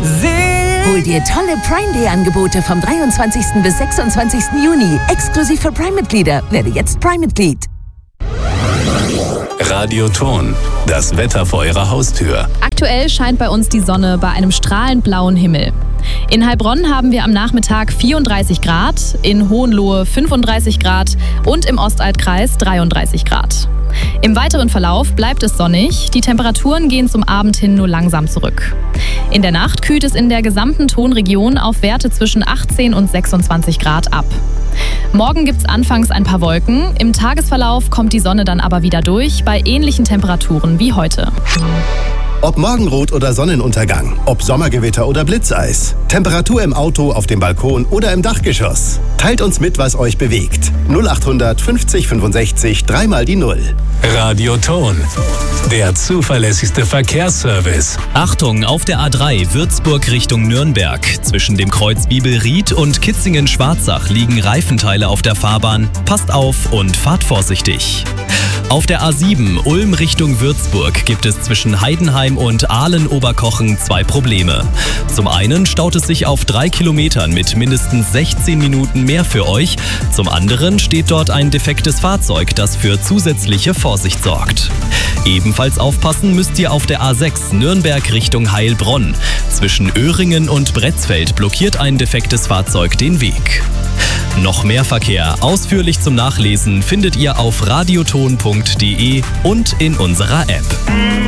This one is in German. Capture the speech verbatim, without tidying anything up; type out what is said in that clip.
Hol dir tolle Prime Day Angebote vom dreiundzwanzigsten bis sechsundzwanzigsten Juni. Exklusiv für Prime-Mitglieder. Werde jetzt Prime-Mitglied. Radioton, das Wetter vor Ihrer Haustür. Aktuell scheint bei uns die Sonne bei einem strahlend blauen Himmel. In Heilbronn haben wir am Nachmittag vierunddreißig Grad, in Hohenlohe fünfunddreißig Grad und im Ostaltkreis dreiunddreißig Grad. Im weiteren Verlauf bleibt es sonnig, die Temperaturen gehen zum Abend hin nur langsam zurück. In der Nacht kühlt es in der gesamten Tonregion auf Werte zwischen achtzehn und sechsundzwanzig Grad ab. Morgen gibt's anfangs ein paar Wolken, im Tagesverlauf kommt die Sonne dann aber wieder durch bei ähnlichen Temperaturen wie heute. Ob Morgenrot oder Sonnenuntergang, ob Sommergewitter oder Blitzeis, Temperatur im Auto, auf dem Balkon oder im Dachgeschoss. Teilt uns mit, was euch bewegt. null achthundert fünfzig fünfundsechzig, dreimal die Null. Radioton, der zuverlässigste Verkehrsservice. Achtung, auf der A drei Würzburg Richtung Nürnberg. Zwischen dem Kreuz Bibelried und Kitzingen-Schwarzach liegen Reifenteile auf der Fahrbahn. Passt auf und fahrt vorsichtig. Auf der A sieben Ulm Richtung Würzburg gibt es zwischen Heidenheim und Aalen-Oberkochen zwei Probleme. Zum einen staut es sich auf drei Kilometern mit mindestens sechzehn Minuten mehr für euch. Zum anderen steht dort ein defektes Fahrzeug, das für zusätzliche Vorsicht sorgt. Ebenfalls aufpassen müsst ihr auf der A sechs Nürnberg Richtung Heilbronn. Zwischen Öhringen und Bretzfeld blockiert ein defektes Fahrzeug den Weg. Noch mehr Verkehr ausführlich zum Nachlesen findet ihr auf radioton punkt de und in unserer App.